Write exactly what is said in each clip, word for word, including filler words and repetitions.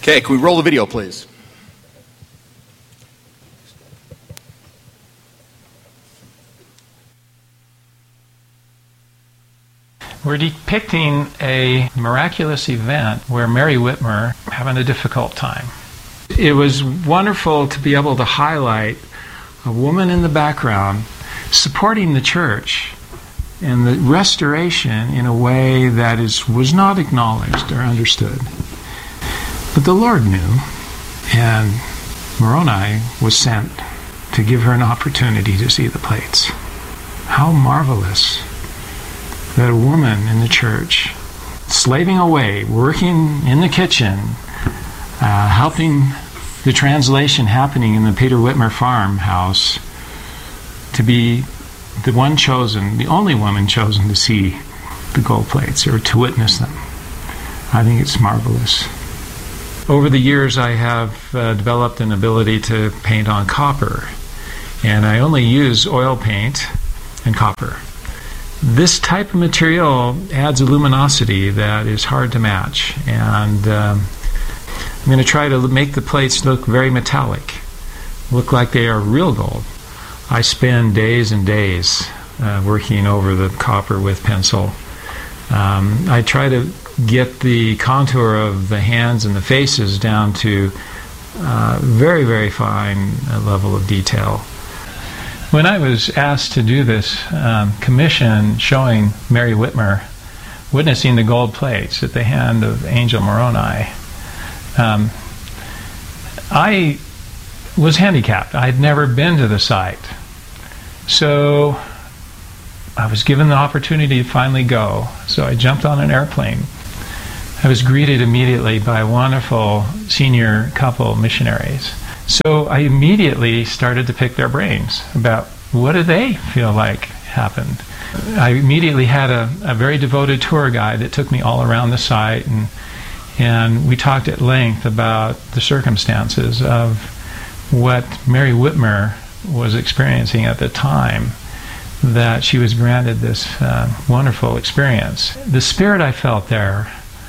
Okay, can we roll the video, please? We're depicting a miraculous event where Mary Whitmer having a difficult time. It was wonderful to be able to highlight a woman in the background supporting the church and the restoration in a way that is was not acknowledged or understood. But the Lord knew, and Moroni was sent to give her an opportunity to see the plates. How marvelous that a woman in the church, slaving away, working in the kitchen, uh, helping the translation happening in the Peter Whitmer farmhouse, to be the one chosen, the only woman chosen to see the gold plates or to witness them. I think it's marvelous. Over the years, I have uh, developed an ability to paint on copper, and I only use oil paint and copper. This type of material adds a luminosity that is hard to match, and um, I'm going to try to make the plates look very metallic, look like they are real gold. I spend days and days uh, working over the copper with pencil. Um, I try to get the contour of the hands and the faces down to uh, very, very fine uh, level of detail. When I was asked to do this um, commission showing Mary Whitmer witnessing the gold plates at the hand of Angel Moroni, um, I was handicapped. I had never been to the site. So I was given the opportunity to finally go. So I jumped on an airplane. I was greeted immediately by a wonderful senior couple missionaries. So I immediately started to pick their brains about what do they feel like happened. I immediately had a, a very devoted tour guide that took me all around the site, and and we talked at length about the circumstances of what Mary Whitmer was experiencing at the time that she was granted this uh, wonderful experience. The spirit I felt there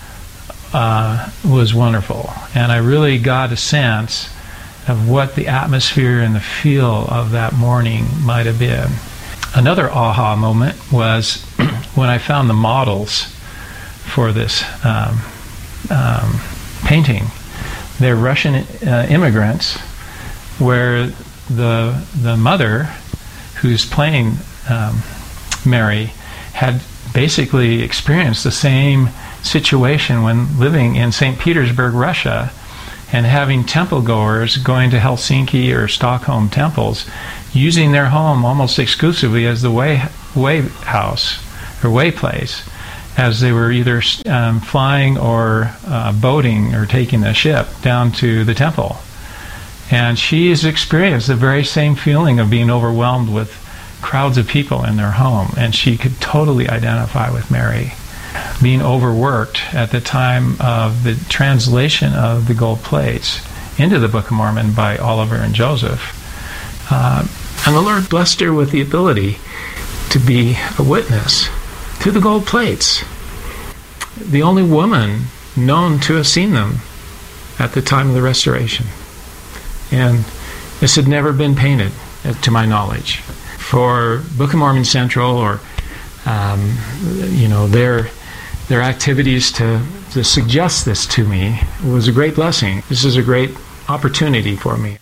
uh, was wonderful, and I really got a sense of what the atmosphere and the feel of that morning might have been. Another aha moment was when I found the models for this um, um, painting. They're Russian uh, immigrants, where the the mother, who's playing um, Mary, had basically experienced the same situation when living in Saint Petersburg, Russia, and having temple goers going to Helsinki or Stockholm temples, using their home almost exclusively as the way way house or way place, as they were either um, flying or uh, boating or taking a ship down to the temple. And she has experienced the very same feeling of being overwhelmed with crowds of people in their home, and she could totally identify with Mary, being overworked at the time of the translation of the gold plates into the Book of Mormon by Oliver and Joseph. Uh, and the Lord blessed her with the ability to be a witness to the gold plates. The only woman known to have seen them at the time of the restoration. And this had never been painted, to my knowledge. For Book of Mormon Central or, um, you know, their their activities to, to suggest this to me was a great blessing. This is a great opportunity for me.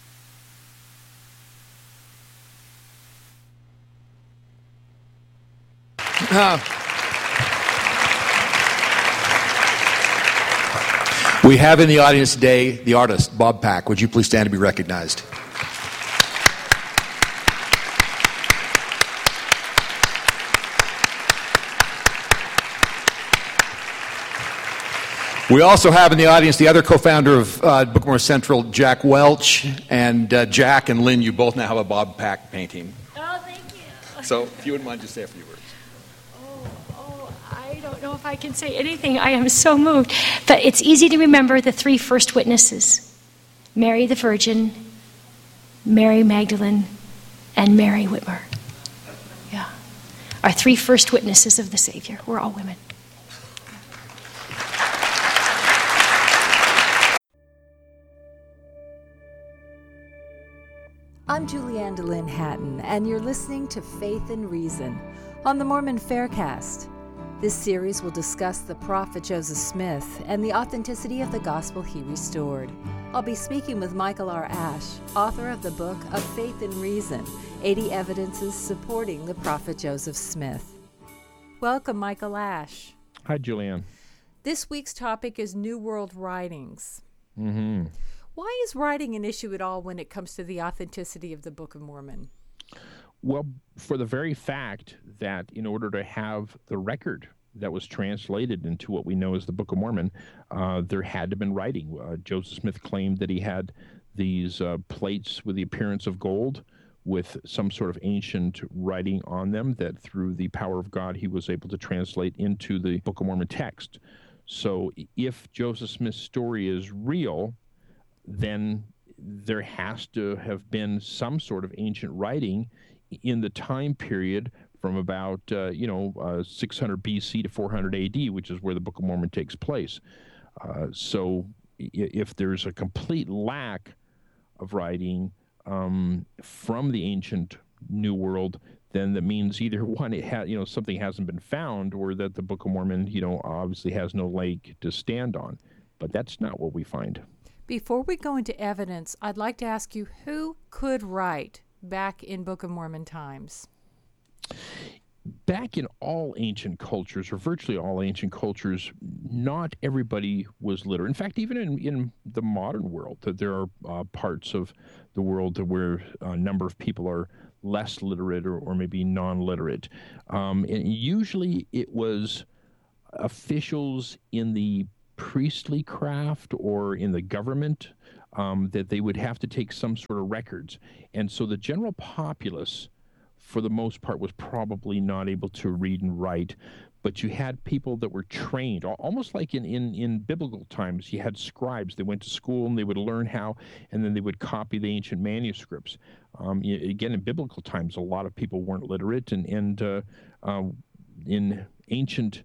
Uh, we have in the audience today the artist, Bob Pack. Would you please stand to be recognized? We also have in the audience the other co-founder of uh, Book of Mormon Central, Jack Welch. And uh, Jack and Lynn, you both now have a Bob Pack painting. Oh, thank you. So if you wouldn't mind just say a few words. Oh, oh, I don't know if I can say anything. I am so moved. But it's easy to remember the three first witnesses. Mary the Virgin, Mary Magdalene, and Mary Whitmer. Yeah. Our three first witnesses of the Savior. We're all women. I'm Julianne DeLynn Hatton, and you're listening to Faith and Reason on the Mormon Faircast. This series will discuss the prophet Joseph Smith and the authenticity of the gospel he restored. I'll be speaking with Michael R. Ash, author of the book of Faith and Reason, eighty Evidences Supporting the Prophet Joseph Smith. Welcome, Michael Ash. Hi, Julianne. This week's topic is New World writings. Mm-hmm. Why is writing an issue at all when it comes to the authenticity of the Book of Mormon? Well, for the very fact that in order to have the record that was translated into what we know as the Book of Mormon, uh, there had to have been writing. Uh, Joseph Smith claimed that he had these uh, plates with the appearance of gold with some sort of ancient writing on them that through the power of God he was able to translate into the Book of Mormon text. So if Joseph Smith's story is real, then there has to have been some sort of ancient writing in the time period from about, uh, you know, uh, six hundred B C to four hundred A D, which is where the Book of Mormon takes place. Uh, so if there's a complete lack of writing um, from the ancient New World, then that means either one, it ha- you know, something hasn't been found, or that the Book of Mormon, you know, obviously has no leg to stand on. But that's not what we find. Before we go into evidence, I'd like to ask you, who could write back in Book of Mormon times? Back in all ancient cultures, or virtually all ancient cultures, not everybody was literate. In fact, even in, in the modern world, that there are uh, parts of the world where a number of people are less literate or, or maybe non-literate. Um, and usually it was officials in the priestly craft or in the government um, that they would have to take some sort of records. And so the general populace, for the most part, was probably not able to read and write, but you had people that were trained, almost like in, in, in biblical times. You had scribes. They went to school and they would learn how, and then they would copy the ancient manuscripts. Um, again, in biblical times, a lot of people weren't literate, and, and uh, uh, in ancient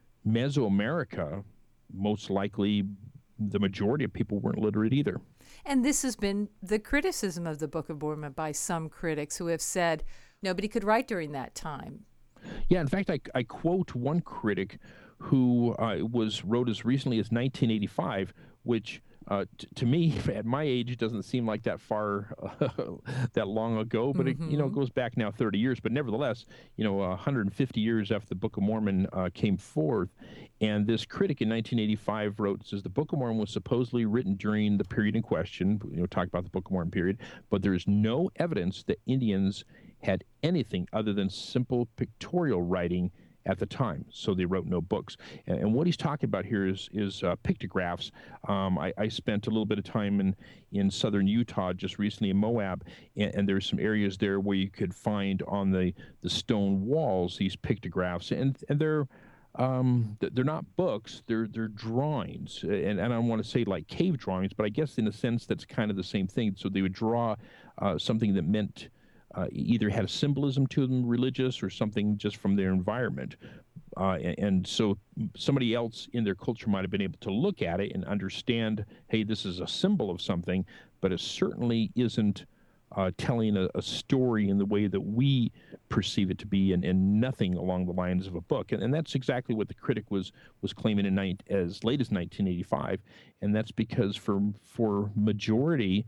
Mesoamerica, most likely the majority of people weren't literate either. And this has been the criticism of the Book of Mormon by some critics who have said nobody could write during that time. Yeah, in fact, I, I quote one critic who uh, was wrote as recently as nineteen eighty-five, which uh, t- to me, at my age, doesn't seem like that far, uh, that long ago. But mm-hmm. it, you know, it goes back now thirty years. But nevertheless, you know, one hundred fifty years after the Book of Mormon uh, came forth, and this critic in nineteen eighty-five wrote, says the Book of Mormon was supposedly written during the period in question. You know, talk about the Book of Mormon period, but there is no evidence that Indians had anything other than simple pictorial writing at the time, so they wrote no books. And, and what he's talking about here is is uh, pictographs. Um, I, I spent a little bit of time in, in southern Utah just recently in Moab, and, and there's some areas there where you could find on the, the stone walls these pictographs, and and they're um, they're not books, they're they're drawings, and, and I don't want to say like cave drawings, but I guess in a sense that's kind of the same thing. So they would draw uh, something that meant Uh, either had a symbolism to them, religious, or something just from their environment. Uh, and, and so somebody else in their culture might have been able to look at it and understand, hey, this is a symbol of something, but it certainly isn't uh, telling a, a story in the way that we perceive it to be, and, and nothing along the lines of a book. And, and that's exactly what the critic was was claiming in ni- as late as nineteen eighty-five, and that's because for, for majority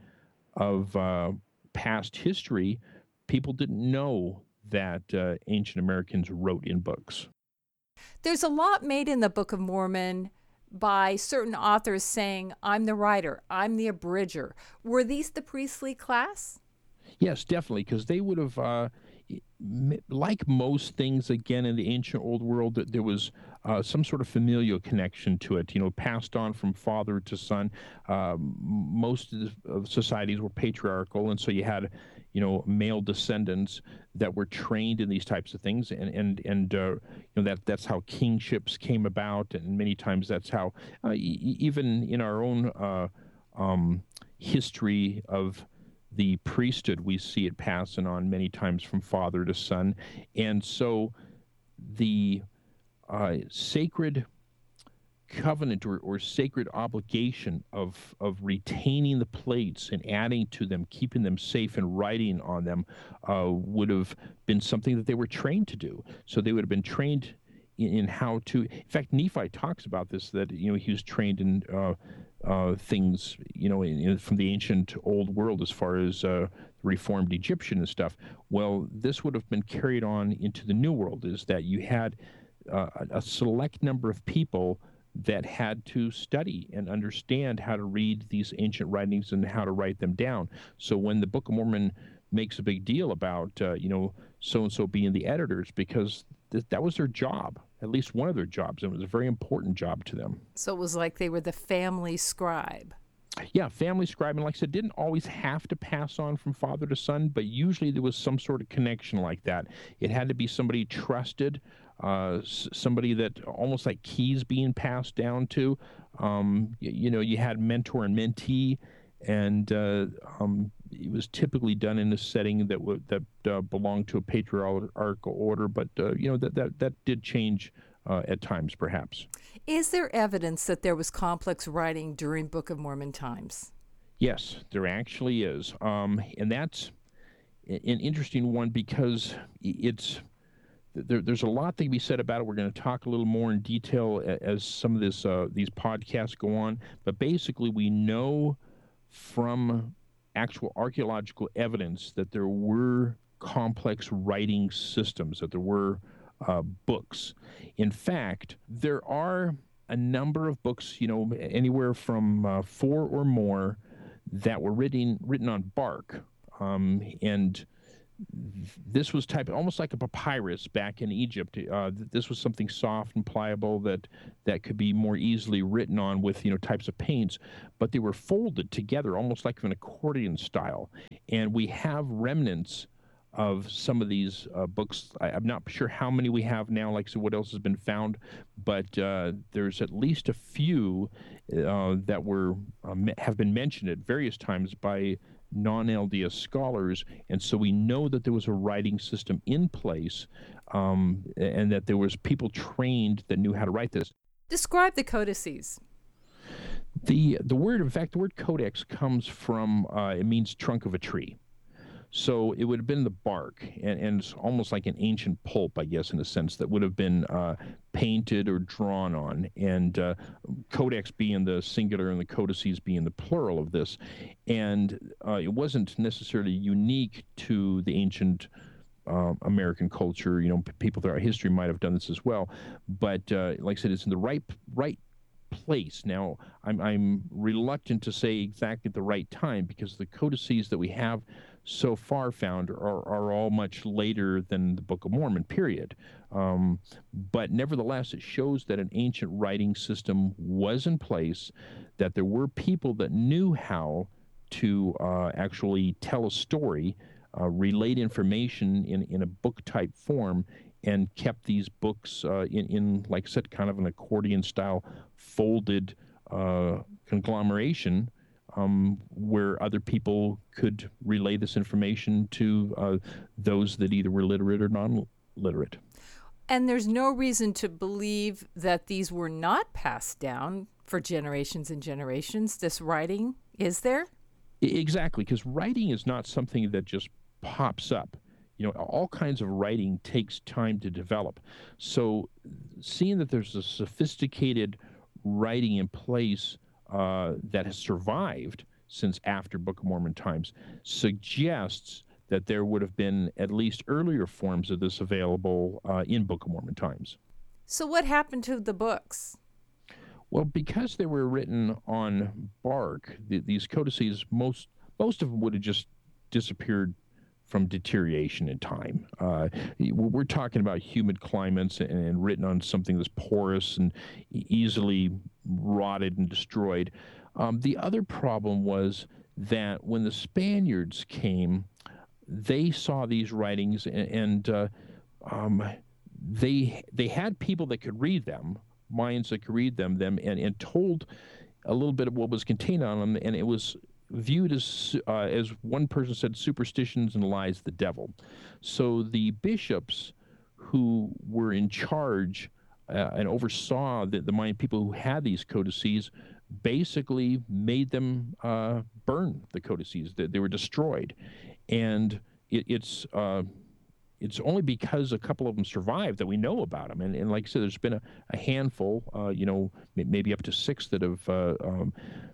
of uh, past history, people didn't know that uh, ancient Americans wrote in books. There's a lot made in the Book of Mormon by certain authors saying, I'm the writer, I'm the abridger. Were these the priestly class? Yes, definitely, because they would have, uh, like most things, again, in the ancient old world, that there was uh, some sort of familial connection to it, you know, passed on from father to son. Uh, most of, the, of societies were patriarchal, and so you had, you know, male descendants that were trained in these types of things, and and and uh, you know that that's how kingships came about, and many times that's how uh, e- even in our own uh, um, history of the priesthood, we see it passing on many times from father to son. And so the uh, sacred covenant or, or sacred obligation of of retaining the plates and adding to them, keeping them safe and writing on them uh, would have been something that they were trained to do. So they would have been trained in, in how to. In fact, Nephi talks about this, that you know he was trained in uh, uh, things you know in, in, from the ancient old world as far as uh, Reformed Egyptian and stuff. Well, this would have been carried on into the New World. Is that you had uh, a select number of people that had to study and understand how to read these ancient writings and how to write them down. So when the Book of Mormon makes a big deal about, uh, you know, so-and-so being the editors, because th- that was their job, at least one of their jobs, and it was a very important job to them. So it was like they were the family scribe. Yeah, family scribe, and like I said, didn't always have to pass on from father to son, but usually there was some sort of connection like that. It had to be somebody trusted, uh, s- somebody that almost like keys being passed down to. Um, y- you know, you had mentor and mentee, and uh, um, it was typically done in a setting that w- that uh, belonged to a patriarchal order, but uh, you know that that that did change uh, at times, perhaps. Is there evidence that there was complex writing during Book of Mormon times? Yes, there actually is, um, and that's an interesting one because it's there, there's a lot that can be said about it. We're going to talk a little more in detail as some of this uh, these podcasts go on. But basically, we know from actual archaeological evidence that there were complex writing systems, that there were uh, books. In fact, there are a number of books, you know, anywhere from uh, four or more, that were written written on bark, um, and this was type almost like a papyrus back in Egypt. Uh, this was something soft and pliable that that could be more easily written on with you know types of paints, but they were folded together almost like an accordion style. And we have remnants of some of these uh, books. I, I'm not sure how many we have now, like so what else has been found, but uh, there's at least a few uh, that were uh, have been mentioned at various times by non-L D S scholars, and so we know that there was a writing system in place, um, and that there was people trained that knew how to write this. Describe the codices. The the word, in fact, the word codex comes from, uh, it means trunk of a tree. So it would have been the bark, and, and it's almost like an ancient pulp, I guess, in a sense, that would have been uh, painted or drawn on, and uh, codex being the singular and the codices being the plural of this. And uh, it wasn't necessarily unique to the ancient uh, American culture. You know, p- people throughout history might have done this as well. But uh, like I said, it's in the right right place. Now, I'm, I'm reluctant to say exactly at the right time, because the codices that we have so far found are, are all much later than the Book of Mormon, period. Um, but nevertheless, it shows that an ancient writing system was in place, that there were people that knew how to uh, actually tell a story, uh, relate information in, in a book-type form, and kept these books uh, in, in, like I said, kind of an accordion-style folded uh, conglomeration, Um, where other people could relay this information to uh, those that either were literate or non-literate. And there's no reason to believe that these were not passed down for generations and generations, this writing, is there? Exactly, because writing is not something that just pops up. You know, all kinds of writing takes time to develop. So seeing that there's a sophisticated writing in place Uh, that has survived since after Book of Mormon times suggests that there would have been at least earlier forms of this available uh, in Book of Mormon times. So what happened to the books? Well, because they were written on bark, th- these codices, most most of them would have just disappeared from deterioration in time. Uh, we're talking about humid climates and, and written on something that's porous and easily rotted and destroyed. Um, the other problem was that when the Spaniards came, they saw these writings and, and uh, um, they they had people that could read them, Mayans that could read them, them and, and told a little bit of what was contained on them, and it was viewed as, uh, as one person said, superstitions and lies the devil. So the bishops who were in charge uh, and oversaw the, the Mayan people who had these codices, basically made them uh, burn the codices. They, they were destroyed. And it, it's uh, it's only because a couple of them survived that we know about them. And, and like I said, there's been a, a handful, uh, you know, maybe up to six that have uh, um,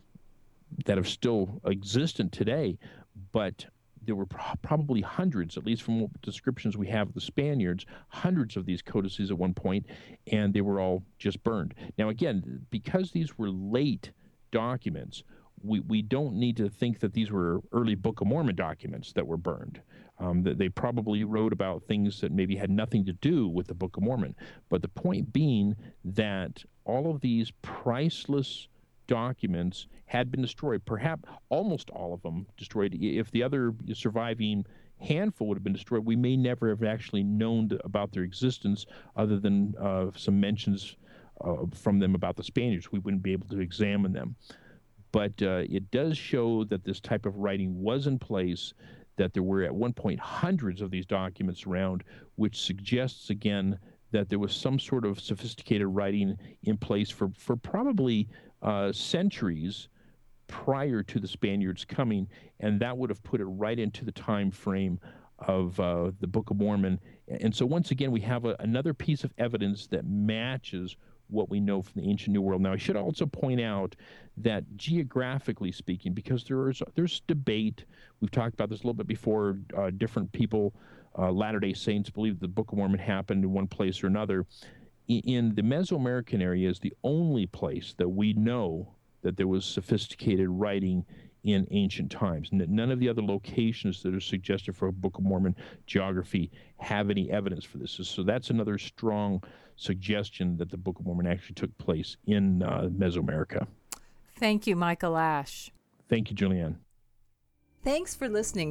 that have still existent today. But there were pro- probably hundreds, at least from what descriptions we have of the Spaniards, hundreds of these codices at one point, and they were all just burned. Now, again, because these were late documents, we, we don't need to think that these were early Book of Mormon documents that were burned. Um, that they probably wrote about things that maybe had nothing to do with the Book of Mormon. But the point being that all of these priceless documents had been destroyed, perhaps almost all of them destroyed. If the other surviving handful would have been destroyed, we may never have actually known to, about their existence, other than uh, some mentions uh, from them about the Spaniards. We wouldn't be able to examine them. But uh, it does show that this type of writing was in place, that there were at one point hundreds of these documents around, which suggests, again, that there was some sort of sophisticated writing in place for, for probably uh, centuries prior to the Spaniards coming, and that would have put it right into the time frame of uh, the Book of Mormon. And so once again, we have a, another piece of evidence that matches what we know from the ancient New World. Now, I should also point out that geographically speaking, because there is there's debate, we've talked about this a little bit before, uh, different people, uh, Latter-day Saints believe the Book of Mormon happened in one place or another. In, in the Mesoamerican area is the only place that we know that there was sophisticated writing in ancient times. None of the other locations that are suggested for a Book of Mormon geography have any evidence for this. So that's another strong suggestion that the Book of Mormon actually took place in uh, Mesoamerica. Thank you, Michael Ash. Thank you, Julianne. Thanks for listening